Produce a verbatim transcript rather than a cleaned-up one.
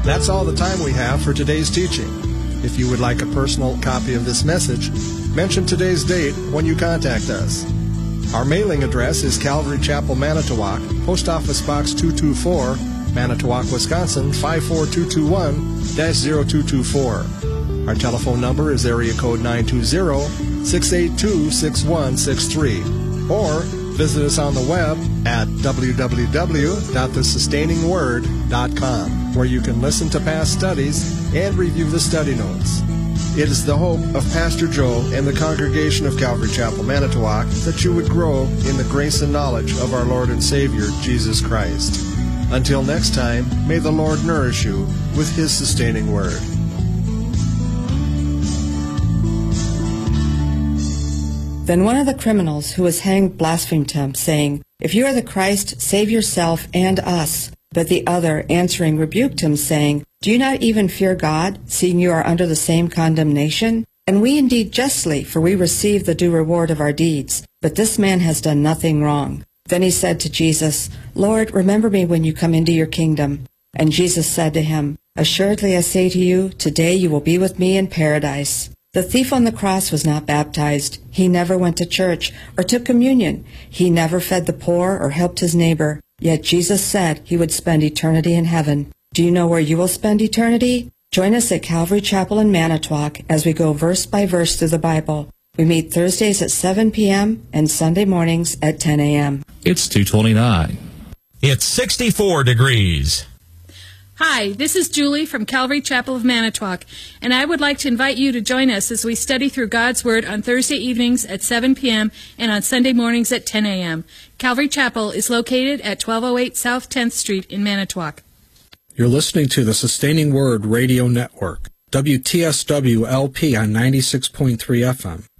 That's all the time we have for today's teaching. If you would like a personal copy of this message, mention today's date when you contact us. Our mailing address is Calvary Chapel, Manitowoc, Post Office Box two two four, Manitowoc, Wisconsin five four two two one dash zero two two four. Our telephone number is area code nine two zero, six eight two, six one six three. Or visit us on the web at w w w dot the sustaining word dot com, where you can listen to past studies and review the study notes. It is the hope of Pastor Joe and the congregation of Calvary Chapel, Manitowoc, that you would grow in the grace and knowledge of our Lord and Savior, Jesus Christ. Until next time, may the Lord nourish you with His sustaining word. Then one of the criminals who was hanged blasphemed him, saying, "If you are the Christ, save yourself and us." But the other, answering, rebuked him, saying, "Do you not even fear God, seeing you are under the same condemnation? And we indeed justly, for we receive the due reward of our deeds. But this man has done nothing wrong." Then he said to Jesus, "Lord, remember me when you come into your kingdom." And Jesus said to him, "Assuredly I say to you, today you will be with me in paradise." The thief on the cross was not baptized. He never went to church or took communion. He never fed the poor or helped his neighbor. Yet Jesus said he would spend eternity in heaven. Do you know where you will spend eternity? Join us at Calvary Chapel in Manitowoc as we go verse by verse through the Bible. We meet Thursdays at seven p.m. and Sunday mornings at ten a.m. It's two twenty-nine. It's sixty-four degrees. Hi, this is Julie from Calvary Chapel of Manitowoc, and I would like to invite you to join us as we study through God's Word on Thursday evenings at seven p.m. and on Sunday mornings at ten a.m. Calvary Chapel is located at twelve oh eight South tenth Street in Manitowoc. You're listening to the Sustaining Word Radio Network, W T S W L P on ninety-six point three F M.